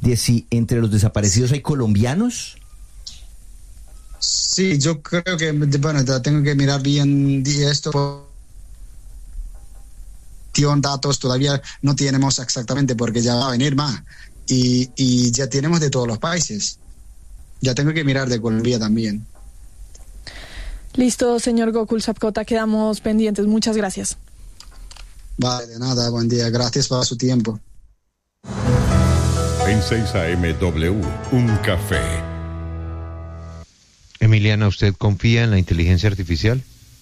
de si entre los desaparecidos hay colombianos. Sí, yo creo que, bueno, tengo que mirar bien esto. Datos todavía no tenemos exactamente porque ya va a venir más. Y ya tenemos de todos los países. Ya tengo que mirar de Colombia también. Listo, señor Gokul Sapkota, quedamos pendientes. Muchas gracias. Vale, de nada, buen día. Gracias por su tiempo. En 6am un café. Emiliana, ¿usted confía en la inteligencia artificial?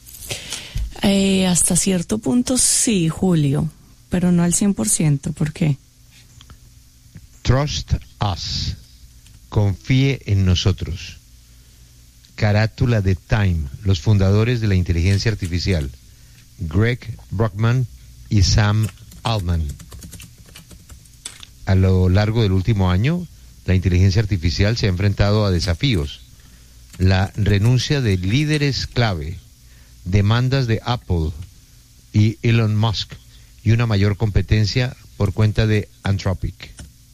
Hasta cierto punto sí, Julio, pero no al 100%. ¿Por qué? Trust us. Confíe en nosotros. Carátula de Time, los fundadores de la inteligencia artificial, Greg Brockman y Sam Altman. A lo largo del último año, la inteligencia artificial se ha enfrentado a desafíos. La renuncia de líderes clave, demandas de Apple y Elon Musk y una mayor competencia por cuenta de Anthropic.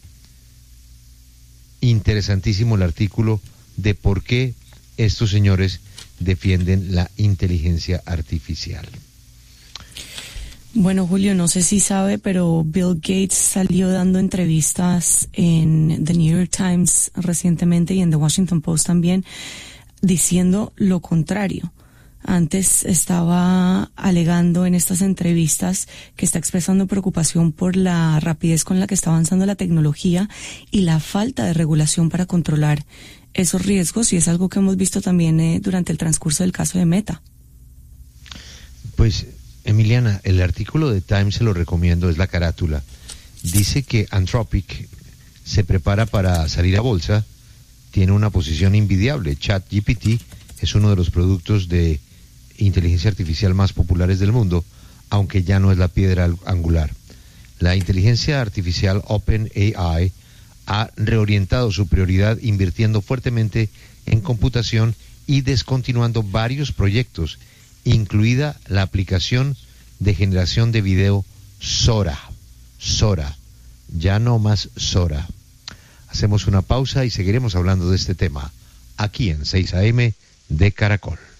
Interesantísimo el artículo de por qué estos señores defienden la inteligencia artificial. Bueno, Julio, no sé si sabe, pero Bill Gates salió dando entrevistas en The New York Times recientemente y en The Washington Post también, diciendo lo contrario. Antes estaba alegando en estas entrevistas que está expresando preocupación por la rapidez con la que está avanzando la tecnología y la falta de regulación para controlar esos riesgos, y es algo que hemos visto también durante el transcurso del caso de Meta. Pues, Emiliana, el artículo de Time se lo recomiendo, es la carátula. Dice que Anthropic se prepara para salir a bolsa, tiene una posición envidiable. ChatGPT es uno de los productos de inteligencia artificial más populares del mundo, aunque ya no es la piedra angular. La inteligencia artificial OpenAI ha reorientado su prioridad invirtiendo fuertemente en computación y descontinuando varios proyectos, incluida la aplicación de generación de video Sora, ya no más Sora. Hacemos una pausa y seguiremos hablando de este tema aquí en 6am de Caracol.